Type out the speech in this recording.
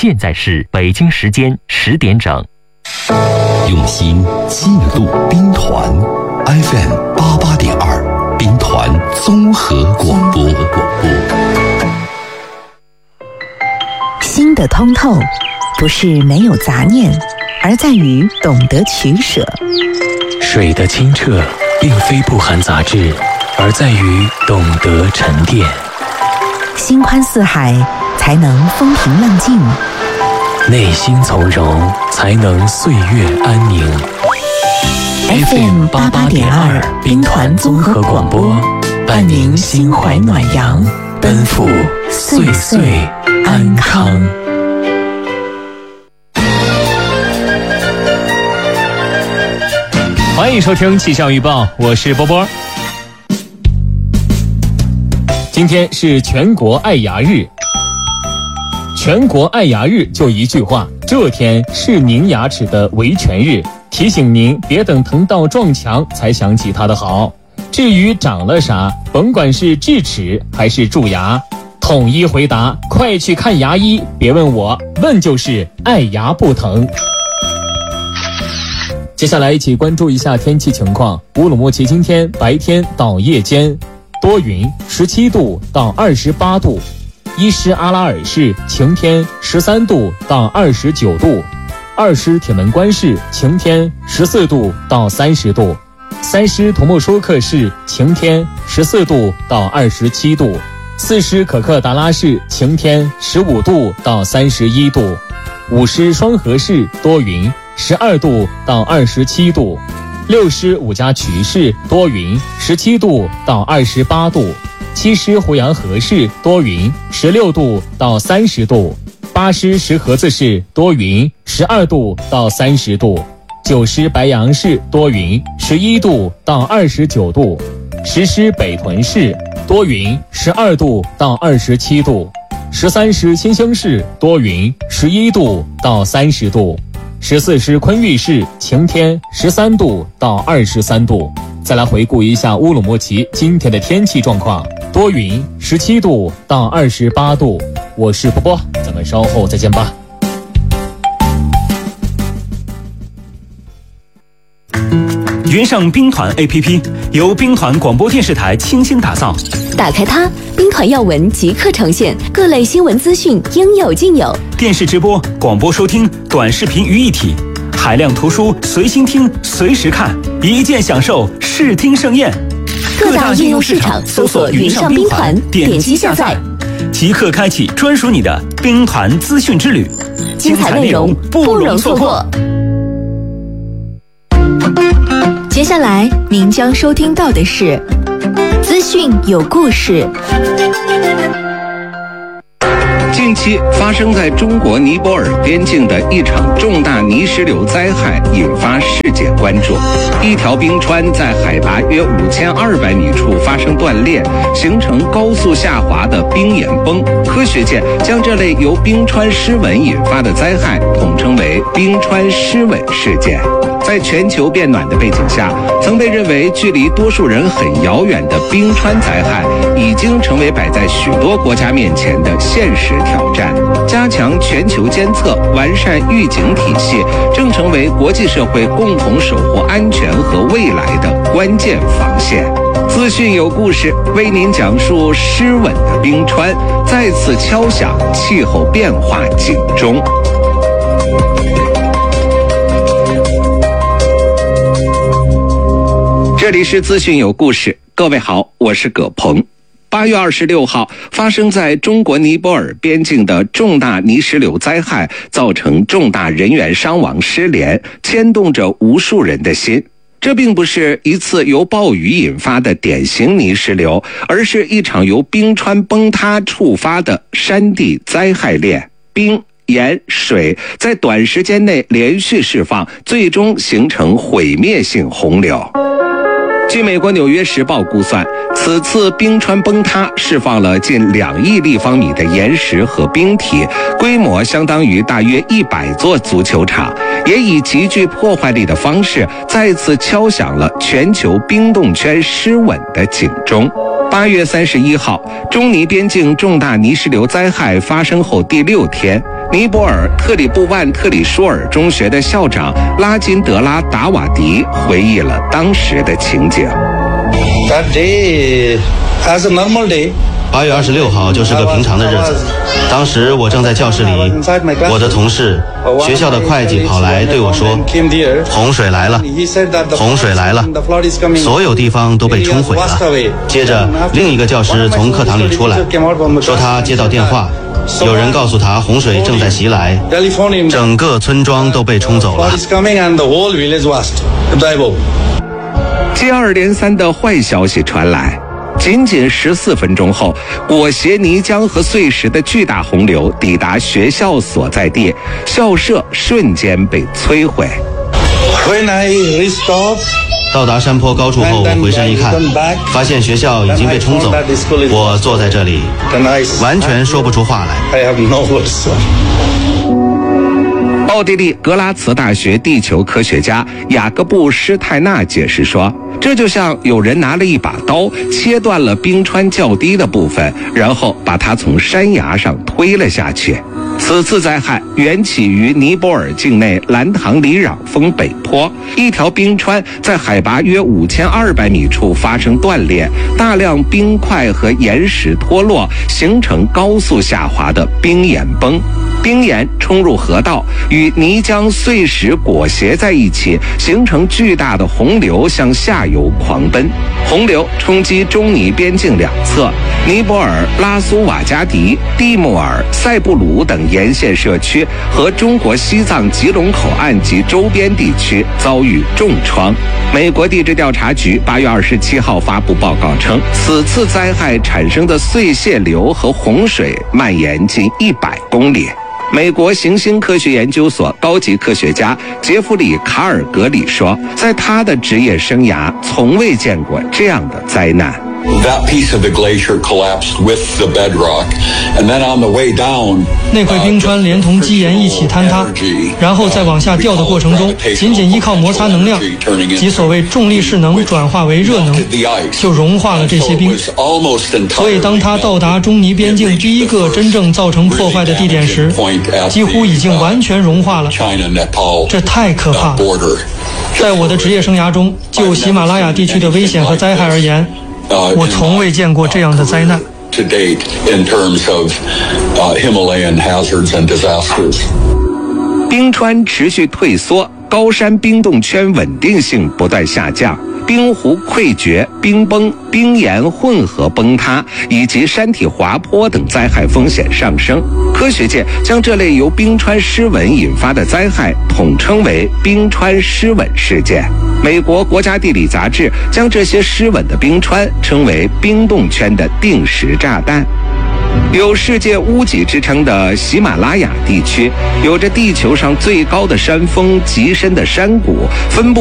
现在是北京时间10点整。 用心记录兵团 FM88.2兵团综合广播。 心的通透不是没有杂念，而在于懂得取舍。 水的清澈并非不含杂质，而在于懂得沉淀。 心宽似海，才能风平浪静； 内心从容，才能岁月安宁。 FM88.2兵团综合广播，伴您心怀暖阳，奔赴岁岁安康。 欢迎收听气象预报，我是波波。今天是全国爱牙日，全国爱牙日就一句话，这天是您牙齿的维权日，提醒您别等疼到撞墙才想起它的好。至于长了啥，甭管是智齿还是蛀牙，统一回答，快去看牙医，别问我，问就是爱牙不疼。接下来一起关注一下天气情况。乌鲁木齐今天白天到夜间多云，17度到28度；伊施阿拉尔市晴天，13度到29度；二师铁门关市晴天，14度到30度；三师图木舒克市晴天，14度到27度；四师可克达拉市晴天，15度到31度；五师双河市多云，12度到27度；六师五家渠市多云，17度到28度；七师胡杨河市多云，16度到30度；八师石河子市多云，12度到30度；九师白杨市多云，11度到29度；十师北屯市多云，12度到27度；13师新兴市多云，11度到30度；14师昆玉市晴天，13度到23度。再来回顾一下乌鲁木齐今天的天气状况，多云，17度到28度。我是波波，咱们稍后再见吧。 云上兵团 APP 由兵团广播电视台倾心打造， 打开它，兵团要闻即刻呈现，各类新闻资讯应有尽有， 电视直播、广播收听、短视频于一体，海量图书随心听随时看，一键享受视听盛宴。 各大应用市场搜索云上兵团，点击下载， 即刻开启专属你的兵团资讯之旅， 精彩内容不容错过。接下来您将收听到的是资讯有故事。 近期发生在中国尼泊尔边境的一场重大泥石流灾害引发世界关注。一条冰川在海拔约5200米处发生断裂，形成高速下滑的冰岩崩。科学界将这类由冰川湿纹引发的灾害统称为冰川湿纹事件。在全球变暖的背景下，曾被认为距离多数人很遥远的冰川灾害已经成为摆在许多国家面前的现实挑战。加强全球监测，完善预警体系，正成为国际社会共同守护安全和未来的关键防线。资讯有故事，为您讲述湿吻的冰川再次敲响气候变化警钟。这里是资讯有故事，各位好，我是葛鹏。8月26号，发生在中国尼泊尔边境的重大泥石流灾害，造成重大人员伤亡失联，牵动着无数人的心。这并不是一次由暴雨引发的典型泥石流，而是一场由冰川崩塌触发的山地灾害链。冰、盐、水在短时间内连续释放，最终形成毁灭性洪流。据美国《纽约时报》估算，此次冰川崩塌释放了近2亿立方米的岩石和冰体，规模相当于大约100座足球场，也以极具破坏力的方式再次敲响了全球冰冻圈湿吻的警钟。 8月31号，中尼边境重大泥石流灾害发生后第6天，尼泊尔特里布万特里舒尔中学的校长拉金德拉达瓦迪回忆了当时的情景。 That day, as a normal day, 8月26号就是个平常的日子，当时我正在教室里，我的同事，学校的会计跑来对我说，洪水来了，洪水来了，所有地方都被冲毁了。接着另一个教师从课堂里出来，说他接到电话，有人告诉他洪水正在袭来，整个村庄都被冲走了。 接二连三的坏消息传来，仅仅14分钟后，裹挟泥浆和碎石的巨大洪流抵达学校所在地，校舍瞬间被摧毁。 到达山坡高处后，我回身一看，发现学校已经被冲走。我坐在这里，完全说不出话来。 奥地利格拉茨大学地球科学家雅各布·施泰纳解释说，这就像有人拿了一把刀切断了冰川较低的部分，然后把它从山崖上推了下去。此次灾害缘起于尼泊尔境内兰唐里壤峰北坡，一条冰川在海拔约5200米处发生断裂，大量冰块和岩石脱落，形成高速下滑的冰岩崩。冰岩冲入河道，与泥浆碎石裹挟在一起，形成巨大的洪流向下游狂奔。洪流冲击中尼边境两侧，尼泊尔拉苏瓦加迪、蒂莫尔、塞布鲁等沿线社区和中国西藏吉隆口岸及周边地区遭遇重创。美国地质调查局8月27号发布报告称，此次灾害产生的碎屑流和洪水蔓延近100公里。美国行星科学研究所高级科学家杰弗里·卡尔格里说，在他的职业生涯从未见过这样的灾难。 That piece of the glacier collapsed with the bedrock, and then on the way down, 那块冰川连同基岩一起坍塌，然后在往下掉的过程中，仅仅依靠摩擦能量及所谓重力势能转化为热能，就融化了这些冰。所以当它到达中尼边境第一个真正造成破坏的地点时，几乎已经完全融化了。这太可怕了！在我的职业生涯中，就喜马拉雅地区的危险和灾害而言，我从未见过这样的灾难。 To date, in terms of Himalayan hazards and disasters. 冰川持续退缩，高山冰冻圈稳定性不断下降，冰湖溃决、冰崩、冰岩混合崩塌以及山体滑坡等灾害风险上升。科学界将这类由冰川失稳引发的灾害统称为冰川失稳事件。美国国家地理杂志将这些失稳的冰川称为冰冻圈的定时炸弹。有世界屋脊之称的喜马拉雅地区，有着地球上最高的山峰、极深的山谷，分布